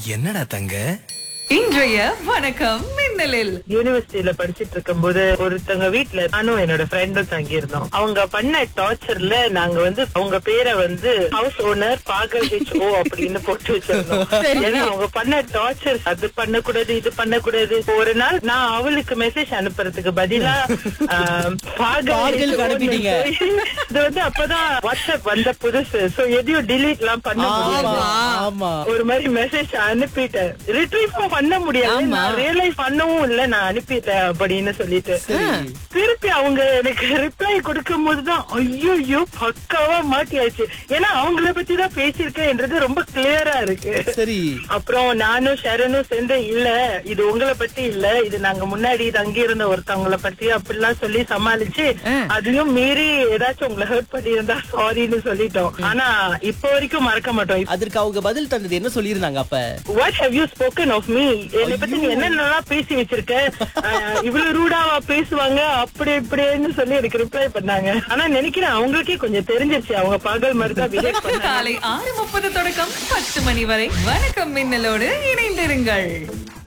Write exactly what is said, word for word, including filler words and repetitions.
என்னடா தங்க? இன்றைய வணக்கம் மின்னலில் யூனிவர்சிட்டியில படிச்சிட்டு இருக்கும் போது ஒருத்தவங்க வீட்டுல நானும் என்னோட ஃப்ரெண்டும் தங்கி இருந்தோம். அவங்க பண்ண டார்ச்சர்ல நாங்க வந்து அவங்க பேரை வந்து ஹவுஸ் ஓனர் பாகல் ஹெச் ஓ அப்படின்னு போட்டு வச்சிருந்தோம். ஏன்னா அவங்க பண்ண டார்ச்சர் அது பண்ணக்கூடாது இது பண்ணக்கூடாது. ஒரு நாள் நான் அவளுக்கு மெசேஜ் அனுப்புறதுக்கு பதிலா பாகல் அனுப்பிட்டீங்க. இது வந்து அப்பதான் வாட்ஸ்அப் வந்த புதுசு. சோ எதையும் டிலீட் எல்லாம் பண்ண முடியாது. ஒரு மாதிரி மெசேஜ் அனுப்பிட்டேன். ரிட்ரீவ் பண்ண முடியாது. நான் ரியலைஸ் பண்ணவும் இல்ல நான் அனுப்பிட்டேன் அப்படின்னு சொல்லிட்டு திருப்பி அவங்க எனக்கு ரிப்ளை கொடுக்கும் போதுதான் ஐயோ பக்காவா மாட்டியாச்சு. ஏன்னா அவங்கள பத்தி தான் பேசியிருக்கேன்ன்றது ரொம்ப கிளியரா இருக்கு. சரி, அப்புறம் நானும் ஷரனும் சேர்ந்து இல்ல இது உங்களை பத்தி இல்ல, இது நாங்க முன்னாடி தங்கி இருந்த ஒருத்தவங்களை பத்தி அப்படிலாம் சொல்லி சமாளிச்சு அதையும் மீறி ஏதாச்சும் உங்களை ஹர்ட் பண்ணி இருந்தா சாரின்னு சொல்லிட்டோம். ஆனா இப்ப வரைக்கும் மறக்க மாட்டோம். அதற்கு அவங்க பதில் தந்தது என்ன சொல்லியிருந்தாங்க? அப்ப what have you spoken of me, என்னை பத்தி நீ என்னென்னலாம் பேசி வச்சிருக்க, இவ்வளவு ரூடாவா பேசுவாங்க அப்படி இப்படின்னு சொல்லி எனக்கு ரிப்ளை பண்ணாங்க. ஆனா நினைக்கிறேன் அவங்களுக்கே கொஞ்சம் தெரிஞ்சிருச்சு அவங்க பாகல் மாதிரி தான் பிஹேவ் பண்ணாங்க. காலை ஆறு முப்பது தொடக்கம் பத்து மணி வரை வணக்கம் மின்னலோடு இணைந்திருங்கள்.